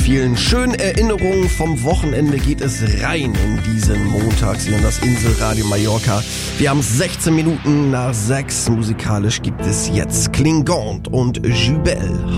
vielen schönen Erinnerungen vom Wochenende geht es rein in diesen Montag hier in das Inselradio Mallorca. Wir haben 16 Minuten nach 6. Musikalisch gibt es jetzt Klingant und Jubel.